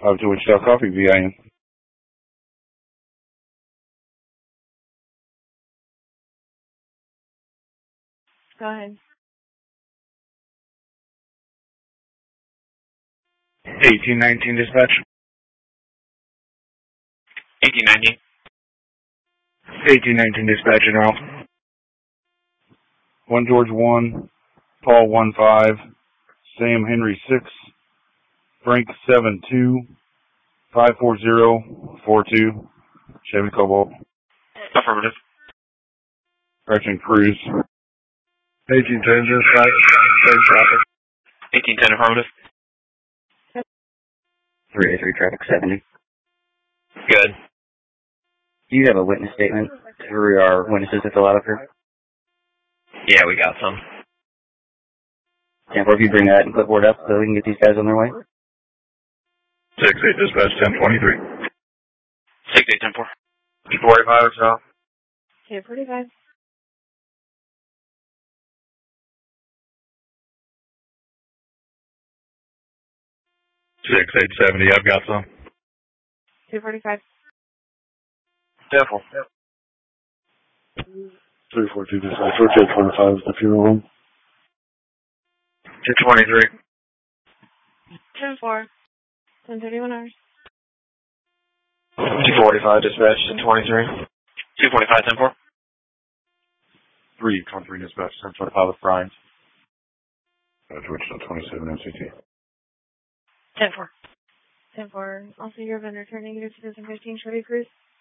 Up to Wichita Coffee, VIN. Go ahead. 1819 dispatch. 1819. 1819 dispatch, General. 1 George 1, Paul 1-5, Sam Henry 6, Frank 7-2, 54042, Chevy Cobalt. Affirmative. Correction Cruise. 1810 dispatch. Same traffic. 1810 affirmative. 383 traffic 70. Good. Do you have a witness statement for our witnesses to fill out up here? Yeah, we got some. Yeah, or if you bring that and clipboard up so we can get these guys on their way. 6-8 dispatch 1023. 6810-4. 245 south. 245. 6870. I've got some. 245. 10-4. 342 dispatch. 4825 is the funeral home. 223. 10-4. 10:31 hours. 245 dispatch 1023. 245 10-4. 323 dispatch 1025 with Brian. Wichita 27 MCT. 10-4. 10-4. Also, your vendor turning your 2015 Chevy Cruise.